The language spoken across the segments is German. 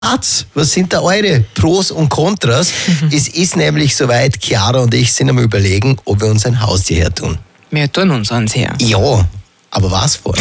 Katz, was sind da eure Pros und Kontras? Es ist nämlich soweit, Chiara und ich sind am Überlegen, ob wir uns ein Haustier her tun. Wir tun uns eins her. Ja, aber was vor?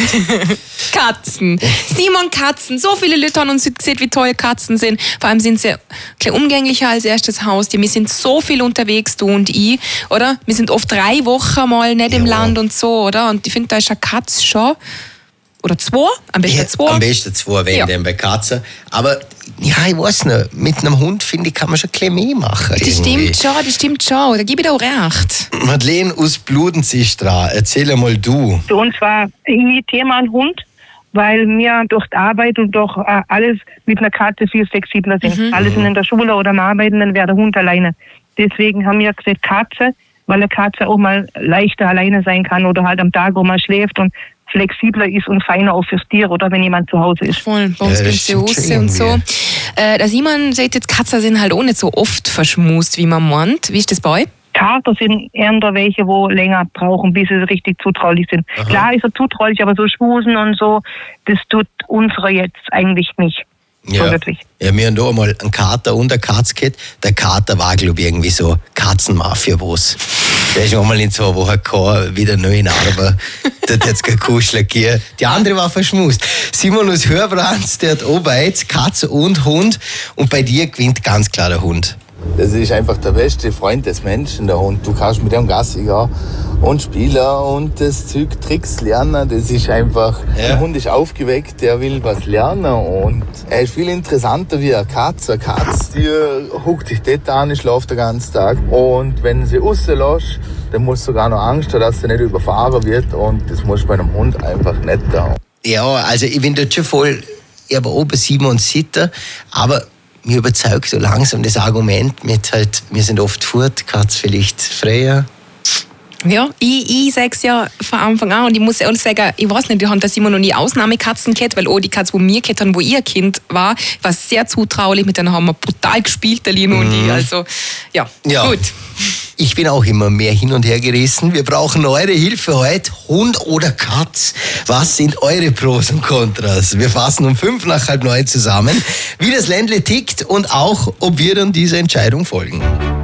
Katzen. Simon, Katzen. So viele Leute haben uns gesehen, wie toll Katzen sind. Vor allem sind sie ein bisschen umgänglicher als erstes Haustier. Wir sind so viel unterwegs, du und ich, oder? Wir sind oft 3 Wochen mal nicht im Land und so, oder? Und ich finde, da ist eine Katze schon. Oder 2? Am besten 2. Am besten 2, wenn denn bei Katzen. Aber ja, ich weiß nicht, mit einem Hund, finde ich, kann man schon ein bisschen mehr machen. Das stimmt schon. Da gebe ich dir auch recht. Madeleine aus Bludensistra, erzähl einmal du. Für uns war irgendwie Thema ein Hund, weil wir durch die Arbeit und durch alles mit einer Katze viel flexibler sind. Alle sind in der Schule oder am Arbeiten, dann wäre der Hund alleine. Deswegen haben wir gesagt Katze, weil eine Katze auch mal leichter alleine sein kann oder halt am Tag, wo man schläft und flexibler ist und feiner auch fürs Tier oder wenn jemand zu Hause ist. Voll, bei uns gibt es ja Hause und so. Der Simon sagt jetzt, Katzen sind halt auch nicht so oft verschmust, wie man meint. Wie ist das bei euch? Kater sind eher welche, wo länger brauchen, bis sie richtig zutraulich sind. Aha. Klar ist er zutraulich, aber so schmusen und so, das tut unsere jetzt eigentlich nicht. Ja. So wirklich. Ja, wir haben da einmal einen Kater und eine Katze gehabt. Der Kater war, glaube ich, irgendwie so Katzenmafia-Boss. Der ist einmal in 2 Wochen gekommen, wieder neu in Arbeit. Dort hat es kein Kuschel gegeben. Die andere war verschmust. Simon aus Hörbrands, der hat auch beides, Katze und Hund. Und bei dir gewinnt ganz klar der Hund. Das ist einfach der beste Freund des Menschen, der Hund. Du kannst mit dem Gassi gehen und spielen und das Zeug, Tricks lernen. Das ist einfach, der Hund ist aufgeweckt, der will was lernen und er ist viel interessanter wie eine Katze. Eine Katze, die huckt sich dort an, schläft den ganzen Tag und wenn sie rauslässt, dann musst du sogar noch Angst haben, dass sie nicht überfahren wird und das muss bei einem Hund einfach nicht haben. Ja, also ich bin dort schon voll, ich habe oben Simon Sitter, aber mir überzeugt so langsam das Argument mit halt, wir sind oft fort, Katz vielleicht freier. Ja, ich sage es ja von Anfang an und ich muss ehrlich sagen, ich weiß nicht, wir haben da immer noch nie Ausnahmekatzen gehabt, weil auch die Katze, die wir gehabt haben, wo ihr Kind war sehr zutraulich, mit denen haben wir brutal gespielt, der Lino und ich, also ja, gut. Ich bin auch immer mehr hin und her gerissen. Wir brauchen eure Hilfe heute. Hund oder Katz? Was sind eure Pros und Kontras? Wir fassen um 8:55 zusammen, wie das Ländle tickt und auch, ob wir dann dieser Entscheidung folgen.